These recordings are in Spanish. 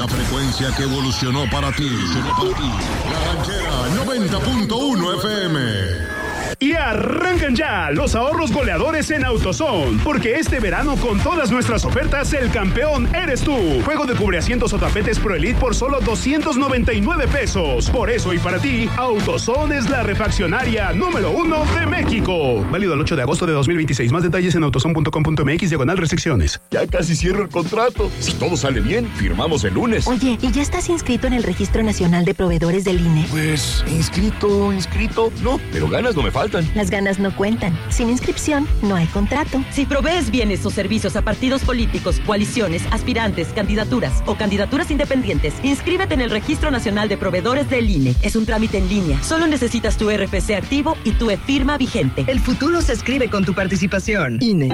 una frecuencia que evolucionó para ti. La Ranchera 90.1 FM. Y arrancan ya los ahorros goleadores en AutoZone, porque este verano con todas nuestras ofertas el campeón eres tú. Juego de cubreasientos o tapetes Pro Elite por solo 299 pesos. Por eso y para ti, AutoZone es la refaccionaria número 1 de México. Válido el 8 de agosto de 2026. Más detalles en autozone.com.mx/restricciones. Ya casi cierro el contrato. Si todo sale bien, firmamos el lunes. Oye, ¿y ya estás inscrito en el Registro Nacional de Proveedores del INE? Pues, inscrito. No, pero ganas no me faltan. Las ganas no cuentan. Sin inscripción, no hay contrato. Si provees bienes o servicios a partidos políticos, coaliciones, aspirantes, candidaturas o candidaturas independientes, inscríbete en el Registro Nacional de Proveedores del INE. Es un trámite en línea. Solo necesitas tu RFC activo y tu e-firma vigente. El futuro se escribe con tu participación. INE.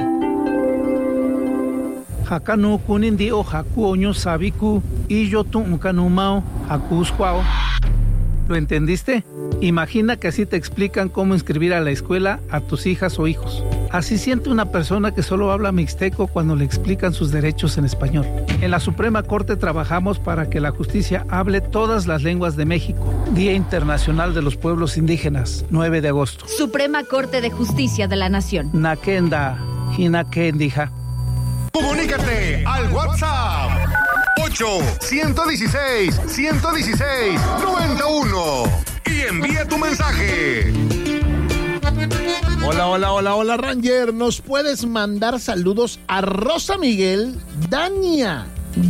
Hakano kunindi o haku oño sabiku y yo tu kanumao hakusquao. ¿Lo entendiste? Imagina que así te explican cómo inscribir a la escuela a tus hijas o hijos. Así siente una persona que solo habla mixteco cuando le explican sus derechos en español. En la Suprema Corte trabajamos para que la justicia hable todas las lenguas de México. Día Internacional de los Pueblos Indígenas, 9 de agosto. Suprema Corte de Justicia de la Nación. Nakenda, Hinakendija. Comunícate al WhatsApp 8-116-116-91 y envía tu mensaje. Hola, Ranger. ¿Nos puedes mandar saludos a Rosa Miguel, Dania,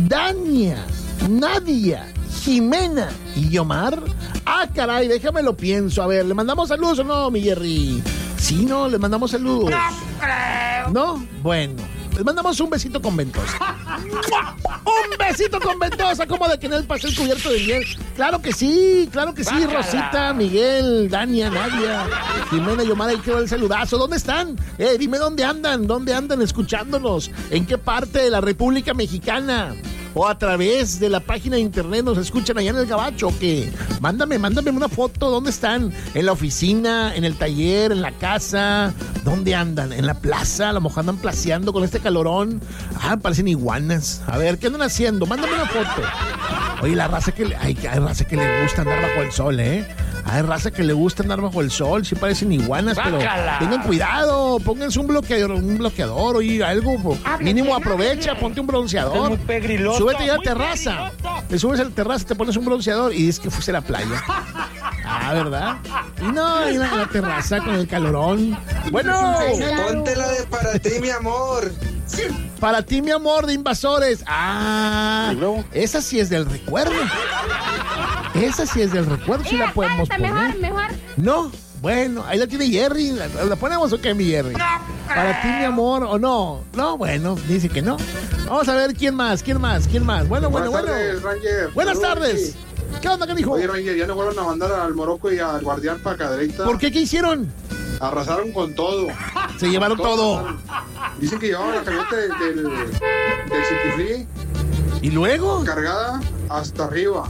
Nadia, Jimena y Omar? Ah, caray, déjame lo pienso. A ver, ¿le mandamos saludos o no, mi Jerry? Sí, no, le mandamos saludos. No creo. ¿No? Bueno. Les mandamos un besito con ventosa. ¡Un besito con ventosa! Como de que en el pastel cubierto de miel. Claro que sí, Bájala. Rosita, Miguel, Dania, Nadia, Jimena y Omar, ahí quedó el saludazo. ¿Dónde están? Dime dónde andan escuchándonos. ¿En qué parte de la República Mexicana? O a través de la página de internet nos escuchan allá en el Gabacho, que mándame una foto. ¿Dónde están? ¿En la oficina? ¿En el taller? ¿En la casa? ¿Dónde andan? ¿En la plaza? A lo mejor andan placeando con este calorón. Parecen iguanas. A ver, ¿qué andan haciendo? Mándame una foto. Oye, la raza que hay raza que le gusta andar bajo el sol, Hay raza que le gusta andar bajo el sol, sí parecen iguanas, pero tengan cuidado, pónganse un bloqueador, oye, algo, mínimo aprovecha, ponte un bronceador. Es muy pegriloso. Súbete ya a la terraza. Te subes a la terraza, te pones un bronceador y dices que fuiste a la playa. ¿Verdad? Y no, en la terraza con el calorón. Bueno. Ponte la de Para ti, mi amor. Para ti, mi amor, de Invasores. Esa sí es del recuerdo. Sí la podemos poner. Mejor. No, bueno, ahí la tiene Jerry. ¿La ponemos o qué, mi Jerry? Para ti, mi amor, o no. No, bueno, dice que no. Vamos a ver quién más. Bueno. Buenas tardes, Ranger. Buenas tardes. ¿Qué onda, canijo? Oye, Ranger, ya no vuelvan a mandar al Morocco y al Guardián para Cadereyta. ¿Por qué? ¿Qué hicieron? Arrasaron con todo. Se llevaron todo. Dicen que llevaban la camioneta del City Free. ¿Y luego? Cargada hasta arriba.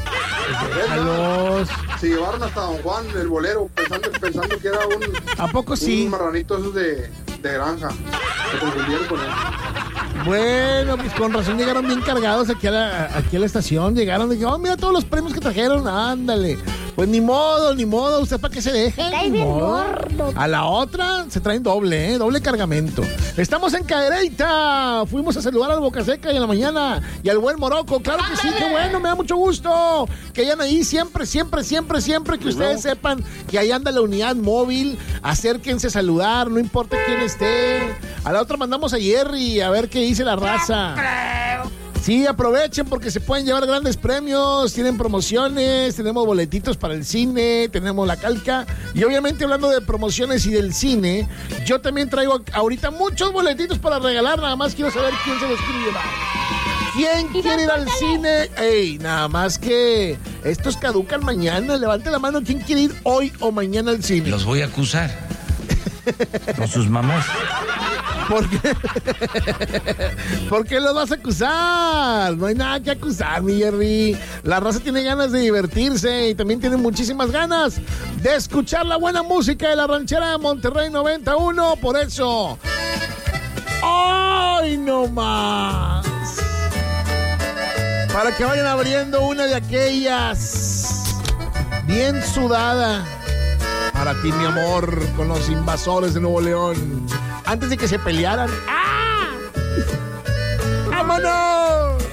Se llevaron hasta Don Juan, el bolero, pensando que era ¿A poco sí? Un marranito esos de granja. Se confundieron con él. Bueno, pues con razón llegaron bien cargados aquí a la estación. Llegaron y dijeron, mira todos los premios que trajeron, ándale. Pues ni modo, ¿usted para qué se deja? A la otra se traen doble cargamento. Estamos en Cadereyta. Fuimos a saludar al Boca Seca y en la mañana y al buen Morocco. Claro que sí, qué bueno, me da mucho gusto que hayan ahí siempre que ustedes sepan que ahí anda la unidad móvil. Acérquense a saludar, no importa quién esté. A la otra mandamos a Jerry a ver qué dice la raza. Sí, aprovechen porque se pueden llevar grandes premios, tienen promociones, tenemos boletitos para el cine, tenemos la calca. Y obviamente hablando de promociones y del cine, yo también traigo ahorita muchos boletitos para regalar, nada más quiero saber quién se los quiere llevar. ¿Quién quiere ir al cine? Nada más que estos caducan mañana, levante la mano, ¿quién quiere ir hoy o mañana al cine? Los voy a acusar. Con sus mamás. ¿Por qué? ¿Por qué los vas a acusar? No hay nada que acusar, mi Jerry. La raza tiene ganas de divertirse y también tiene muchísimas ganas de escuchar la buena música de la ranchera de Monterrey 91. Por eso, ¡ay, no más! Para que vayan abriendo una de aquellas bien sudada. Para ti, mi amor, con los invasores de Nuevo León. Antes de que se pelearan. ¡Ah! ¡Vámonos!